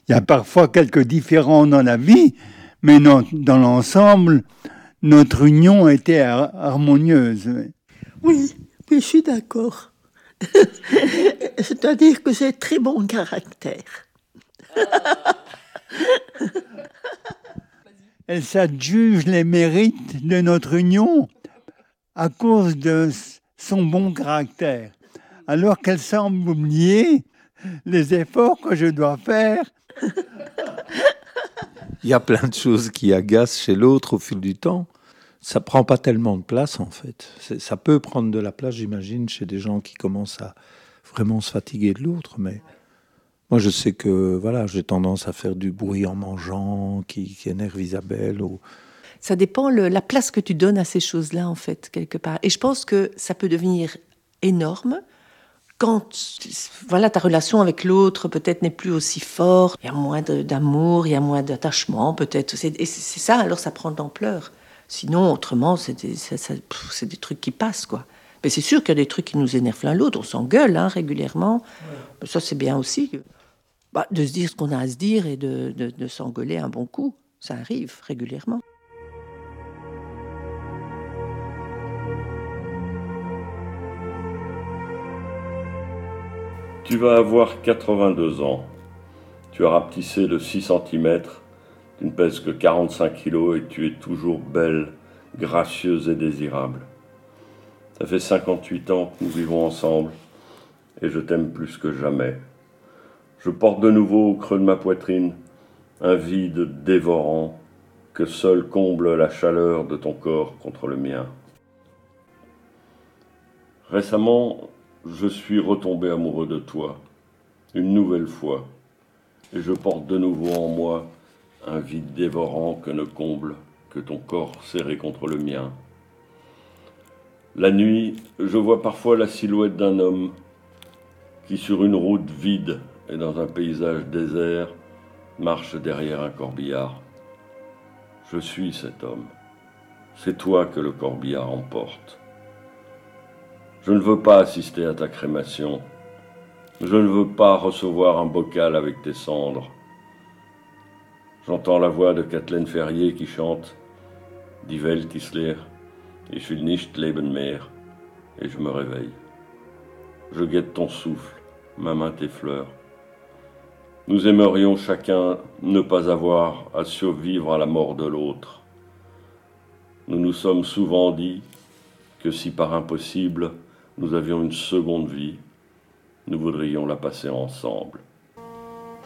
Il y a parfois quelques différends dans la vie, mais non, dans l'ensemble, notre union était harmonieuse. Oui, oui, je suis d'accord. C'est-à-dire que j'ai très bon caractère. Elle s'adjuge les mérites de notre union à cause de son bon caractère, alors qu'elle semble oublier les efforts que je dois faire. Il y a plein de choses qui agacent chez l'autre au fil du temps. Ça prend pas tellement de place, en fait. Ça peut prendre de la place, j'imagine, chez des gens qui commencent à vraiment se fatiguer de l'autre, mais moi, je sais que voilà, j'ai tendance à faire du bruit en mangeant, qui énerve Isabelle. Ça dépend la place que tu donnes à ces choses-là, en fait, quelque part. Et je pense que ça peut devenir énorme quand voilà, ta relation avec l'autre peut-être n'est plus aussi forte. Il y a moins d'amour, il y a moins d'attachement, peut-être. Et c'est ça, alors ça prend de l'ampleur. Sinon, autrement, c'est des trucs qui passent, quoi. Mais c'est sûr qu'il y a des trucs qui nous énervent l'un l'autre. On s'engueule régulièrement. Ouais. Ça, c'est bien aussi. De se dire ce qu'on a à se dire et de s'engueuler un bon coup. Ça arrive régulièrement. Tu vas avoir 82 ans. Tu as rapetissé de 6 cm. Tu ne pèses que 45 kilos et tu es toujours belle, gracieuse et désirable. Ça fait 58 ans que nous vivons ensemble et je t'aime plus que jamais. Je porte de nouveau au creux de ma poitrine un vide dévorant que seul comble la chaleur de ton corps contre le mien. Récemment, je suis retombé amoureux de toi, une nouvelle fois, et je porte de nouveau en moi un vide dévorant que ne comble que ton corps serré contre le mien. La nuit, je vois parfois la silhouette d'un homme qui, sur une route vide et dans un paysage désert, marche derrière un corbillard. Je suis cet homme. C'est toi que le corbillard emporte. Je ne veux pas assister à ta crémation. Je ne veux pas recevoir un bocal avec tes cendres. J'entends la voix de Kathleen Ferrier qui chante « Die Welt ist leer, ich will nicht leben mehr » et je me réveille. Je guette ton souffle, ma main tes fleurs. Nous aimerions chacun ne pas avoir à survivre à la mort de l'autre. Nous nous sommes souvent dit que si par impossible nous avions une seconde vie, nous voudrions la passer ensemble.